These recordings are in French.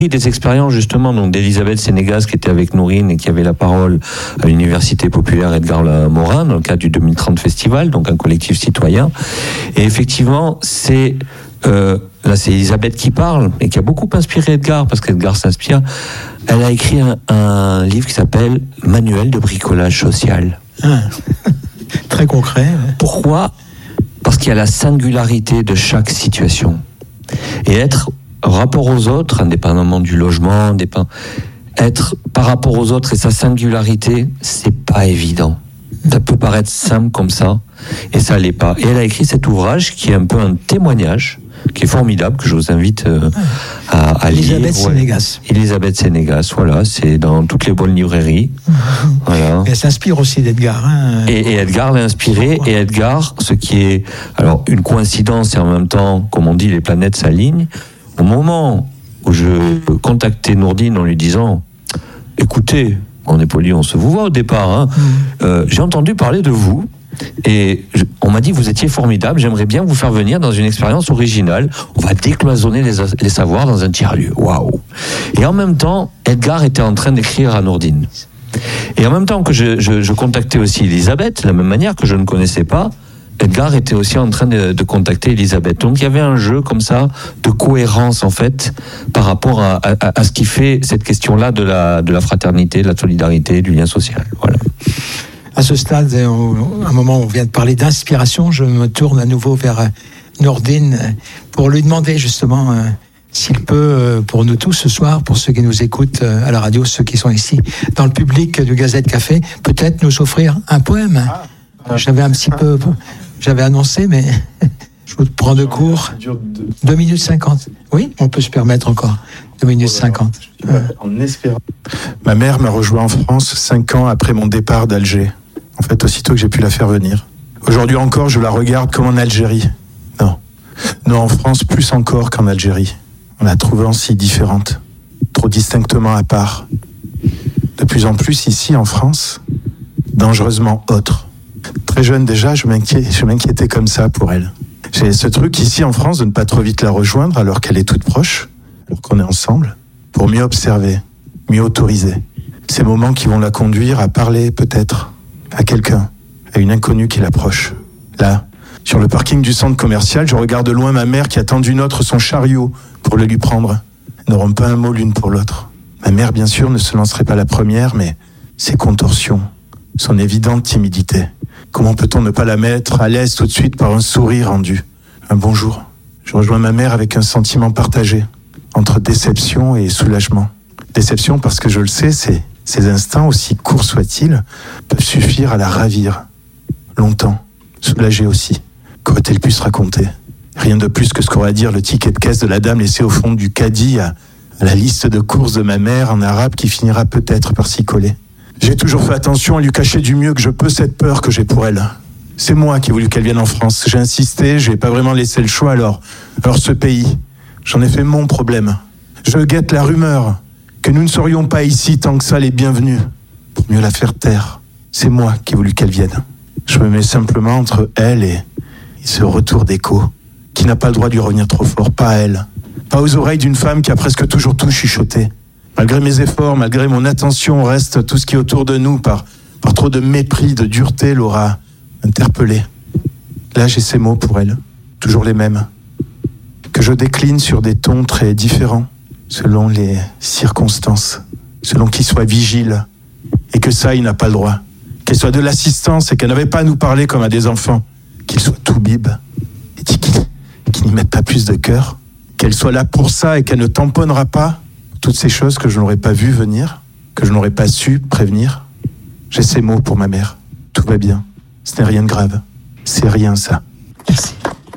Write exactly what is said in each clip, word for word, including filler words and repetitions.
des expériences justement donc d'Elisabeth Sénégas qui était avec Nourine et qui avait la parole à l'Université populaire Edgar Morin dans le cadre du deux mille trente Festival, donc un collectif citoyen. Et effectivement, c'est euh, là c'est Elisabeth qui parle et qui a beaucoup inspiré Edgar, parce qu'Edgar s'inspire. Elle a écrit un, un livre qui s'appelle Manuel de bricolage social. Ah, très concret. Ouais. Pourquoi ? Parce qu'il y a la singularité de chaque situation. Et être rapport aux autres, indépendamment du logement, dépend... être par rapport aux autres et sa singularité, c'est pas évident. Ça peut paraître simple comme ça, et ça l'est pas. Et elle a écrit cet ouvrage qui est un peu un témoignage, qui est formidable, que je vous invite euh, à, à lire. Elisabeth Sénégas. Ouais. Elisabeth Sénégas, voilà, c'est dans toutes les bonnes librairies. Mmh. Voilà. Elle s'inspire aussi d'Edgar. Hein. Et, et Edgar l'a inspiré, et Edgar, ce qui est alors une coïncidence et en même temps, comme on dit, les planètes s'alignent. Au moment où je contactais Nourdine en lui disant « Écoutez, on est poli, on se vous voit au départ, hein, mmh. euh, j'ai entendu parler de vous, et je, on m'a dit que vous étiez formidable, j'aimerais bien vous faire venir dans une expérience originale, on va décloisonner les, les savoirs dans un tiers-lieu. » Waouh. Et en même temps, Edgar était en train d'écrire à Nourdine. Et en même temps que je, je, je contactais aussi Elisabeth, de la même manière que je ne connaissais pas, Edgar était aussi en train de, de contacter Elisabeth. Donc il y avait un jeu comme ça de cohérence en fait par rapport à, à, à ce qui fait cette question-là de la, de la fraternité, de la solidarité, du lien social. Voilà. À ce stade, à un moment où on vient de parler d'inspiration, je me tourne à nouveau vers Nourdine pour lui demander justement euh, s'il peut, euh, pour nous tous ce soir, pour ceux qui nous écoutent euh, à la radio, ceux qui sont ici dans le public du Gazette Café, peut-être nous offrir un poème. Ah. J'avais un petit peu... J'avais annoncé, mais je vous prends de court. deux minutes cinquante. Oui, on peut se permettre encore. deux minutes cinquante. En espérant. Ma mère m'a rejoint en France cinq ans après mon départ d'Alger. En fait, aussitôt que j'ai pu la faire venir. Aujourd'hui encore, je la regarde comme en Algérie. Non. Non, en France, plus encore qu'en Algérie. On la trouvant si différente. Trop distinctement à part. De plus en plus, ici, en France, dangereusement autre. Très jeune déjà, je m'inquiétais, je m'inquiétais comme ça pour elle. J'ai ce truc ici en France de ne pas trop vite la rejoindre alors qu'elle est toute proche, alors qu'on est ensemble, pour mieux observer, mieux autoriser. Ces moments qui vont la conduire à parler peut-être à quelqu'un, à une inconnue qui l'approche. Là, sur le parking du centre commercial, je regarde de loin ma mère qui attend d'une autre son chariot pour le lui prendre. Elles n'auront pas un mot l'une pour l'autre. Ma mère, bien sûr, ne se lancerait pas la première, mais ses contorsions, son évidente timidité. Comment peut-on ne pas la mettre à l'aise tout de suite par un sourire rendu, un bonjour? Je rejoins ma mère avec un sentiment partagé, entre déception et soulagement. Déception parce que je le sais, ces, ces instants, aussi courts soient-ils, peuvent suffire à la ravir. Longtemps, soulager aussi. Qu'aurait-elle pu se raconter? Rien de plus que ce qu'aurait à dire le ticket de caisse de la dame laissé au fond du caddie à, à la liste de courses de ma mère en arabe qui finira peut-être par s'y coller. J'ai toujours fait attention à lui cacher du mieux que je peux cette peur que j'ai pour elle. C'est moi qui ai voulu qu'elle vienne en France. J'ai insisté, je n'ai pas vraiment laissé le choix alors. Alors ce pays, j'en ai fait mon problème. Je guette la rumeur que nous ne serions pas ici tant que ça les bienvenus. Pour mieux la faire taire, c'est moi qui ai voulu qu'elle vienne. Je me mets simplement entre elle et, et ce retour d'écho qui n'a pas le droit de lui revenir trop fort, pas à elle. Pas aux oreilles d'une femme qui a presque toujours tout chuchoté. Malgré mes efforts, malgré mon attention, reste tout ce qui est autour de nous, par, par trop de mépris, de dureté, l'aura interpellée. Là, j'ai ces mots pour elle, toujours les mêmes, que je décline sur des tons très différents, selon les circonstances, selon qu'il soit vigile, et que ça, il n'a pas le droit. Qu'elle soit de l'assistance et qu'elle n'avait pas à nous parler comme à des enfants, qu'il soit tout bib, et qu'il, qu'il n'y mette pas plus de cœur, qu'elle soit là pour ça et qu'elle ne tamponnera pas toutes ces choses que je n'aurais pas vues venir, que je n'aurais pas su prévenir. J'ai ces mots pour ma mère. Tout va bien. Ce n'est rien de grave. C'est rien, ça. Merci.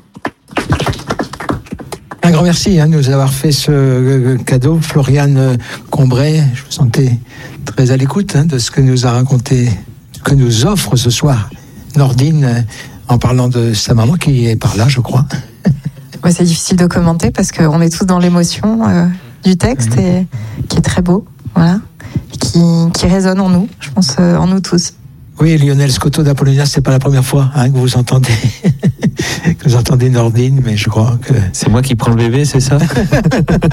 Un grand merci hein, de nous avoir fait ce cadeau. Floriane Combray, je vous sentais très à l'écoute hein, de ce que nous a raconté, ce que nous offre ce soir Nourdine, en parlant de sa maman qui est par là, je crois. Ouais, c'est difficile de commenter parce qu'on est tous dans l'émotion euh, du texte et qui est très beau, voilà, qui, qui résonne en nous, je pense, euh, en nous tous. Oui, Lionel Scotto d'Apollonia, c'est pas la première fois hein, que vous entendez que vous entendez Nourdine, mais je crois que c'est moi qui prends le bébé, c'est ça?